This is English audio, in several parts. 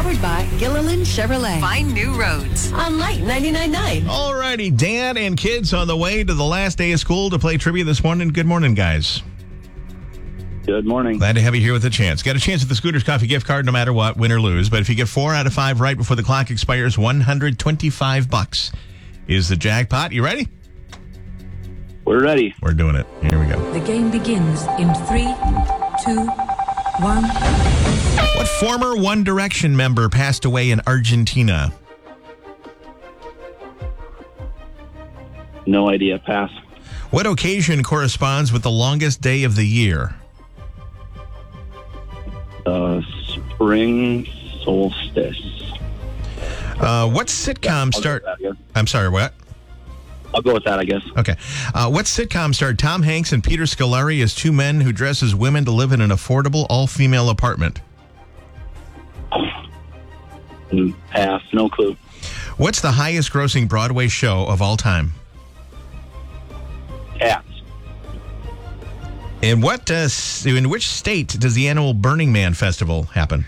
Powered by Gilliland Chevrolet. Find new roads on Light 99.9. All righty, Dan and kids on the way to the last day of school to play trivia this morning. Good morning, guys. Good morning. Glad to have you here with a chance. Got a chance at the Scooters Coffee gift card no matter what, win or lose. But if you get 4 out of 5 right before the clock expires, $125 is the jackpot. You ready? We're ready. We're doing it. Here we go. The game begins in 3, 2, 1. What former One Direction member passed away in Argentina? No idea. Pass. What occasion corresponds with the longest day of the year? Spring solstice. What sitcom start? I'm sorry, what? I'll go with that, I guess. Okay. What sitcom starred Tom Hanks and Peter Scolari as two men who dress as women to live in an affordable all-female apartment? Pass. No clue. What's the highest grossing Broadway show of all time? Cats. In which state does the annual Burning Man festival happen?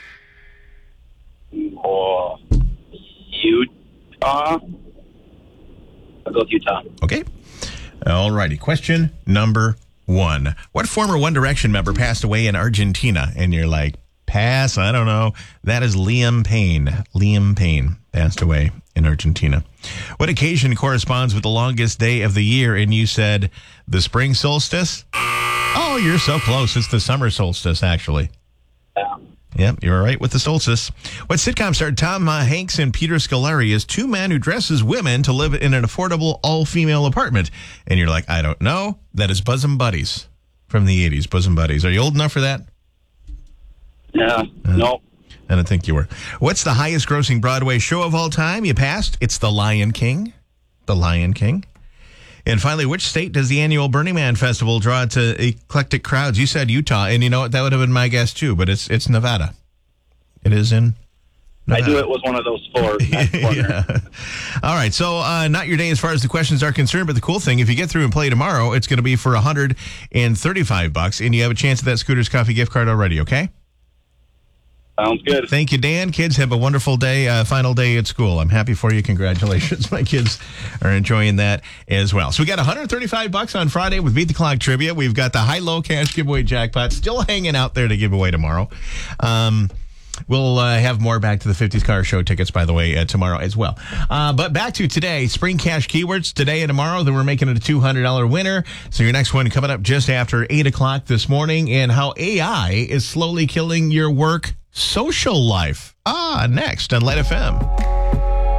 Oh, Utah. I'll go with Utah. Okay. All righty. Question number 1. What former One Direction member passed away in Argentina? And you're like, pass, I don't know. That is Liam Payne. Liam Payne passed away in Argentina. What occasion corresponds with the longest day of the year? And you said the spring solstice? Oh, you're so close. It's the summer solstice, actually. Yeah. Yep, you're right with the solstice. What sitcom starred Tom Hanks and Peter Scolari as two men who dress as women to live in an affordable all-female apartment? And you're like, I don't know. That is Bosom Buddies from the 80s. Bosom Buddies. Are you old enough for that? Yeah. No. I don't think you were. What's the highest grossing Broadway show of all time? You passed. It's The Lion King. The Lion King. And finally, which state does the annual Burning Man Festival draw to eclectic crowds? You said Utah, and you know what? That would have been my guess, too, but it's Nevada. It is in Nevada. I knew it was one of those 4. Yeah. All right, so not your day as far as the questions are concerned, but the cool thing, if you get through and play tomorrow, it's going to be for $135, and you have a chance at that Scooters Coffee gift card already, okay? Sounds good. Thank you, Dan. Kids, have a wonderful day, final day at school. I'm happy for you. Congratulations. My kids are enjoying that as well. So we got $135 on Friday with Beat the Clock Trivia. We've got the high-low cash giveaway jackpot still hanging out there to give away tomorrow. We'll have more Back to the 50s Car Show tickets, by the way, tomorrow as well. But back to today, spring cash keywords today and tomorrow. Then we're making it a $200 winner. So your next one coming up just after 8 o'clock this morning, and how AI is slowly killing your work social life. Next on Light FM.